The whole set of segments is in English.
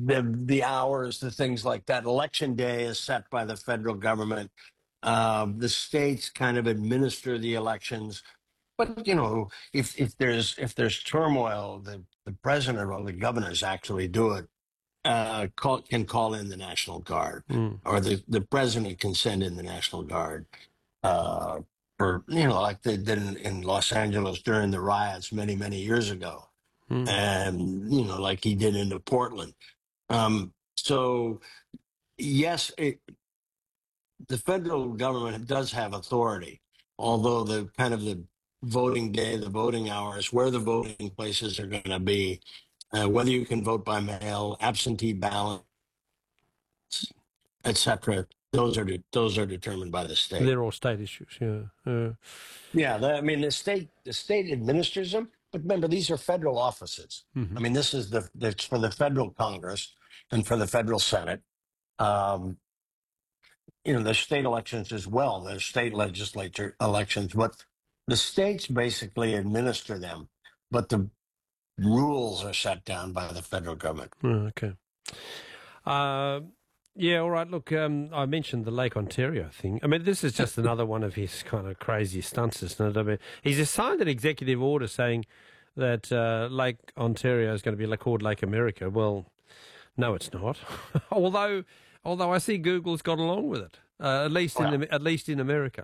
the hours, the things like that. Election day is set by the federal government. The states kind of administer the elections. But if there's turmoil, the president or the governors actually do it. Can call in the National Guard, Mm. or the president can send in the National Guard. Uh, for like they did in Los Angeles during the riots many years ago, Mm. and like he did into Portland. So yes, the federal government does have authority, although the kind of the voting day, the voting hours, where the voting places are going to be, whether you can vote by mail, absentee ballot, etc. Those are determined by the state. They're all state issues. Yeah. Yeah, I mean the state administers them, but remember these are federal offices. Mm-hmm. I mean this is it's for the federal Congress and for the federal Senate. Um, the state elections as well. The state legislature elections, but the states basically administer them, but the rules are set down by the federal government. Okay. Uh, yeah, all right. Look, I mentioned the Lake Ontario thing. I mean, this is just another one of his kind of crazy stunts, isn't it? I mean, he's signed an executive order saying that Lake Ontario is going to be called Lake America. Well, no, it's not. although I see Google's got along with it, at least in America.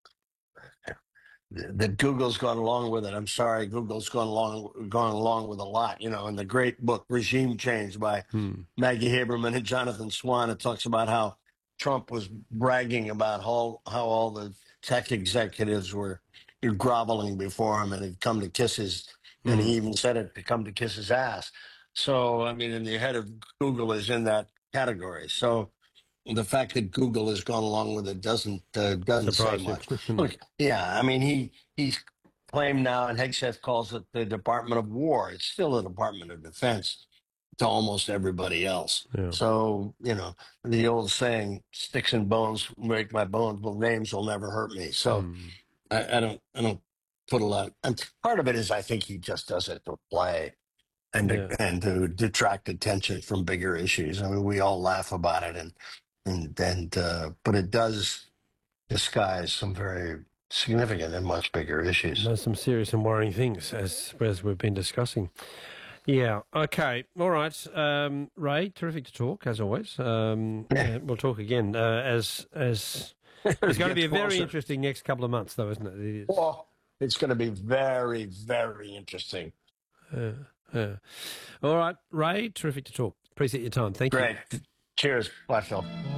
That Google's gone along with it. I'm sorry, Google's gone along with a lot. In the great book Regime Change by Maggie Haberman and Jonathan Swan, it talks about how Trump was bragging about how all the tech executives were groveling before him and had come to kiss his, and he even said it, to come to kiss his ass. So I mean, and the head of Google is in that category. So the fact that Google has gone along with it doesn't say Surprise much. you. Look, yeah, I mean he's claimed now, and Hegseth calls it the Department of War. It's still the Department of Defense to almost everybody else. Yeah. So the old saying, "Sticks and bones break my bones, but names will never hurt me." So I don't put a lot. And part of it is I think he just does it to play. And to detract attention from bigger issues. I mean, we all laugh about it, but it does disguise some very significant and much bigger issues. There's some serious and worrying things, as we've been discussing. Yeah. Okay. All right. Ray, terrific to talk as always. We'll talk again. As it's going to be a very interesting next couple of months, though, isn't it? It is. Well, it's going to be very, very interesting. All right, Ray, terrific to talk. Appreciate your time. Thank you. Great. Cheers. Bye, Phil.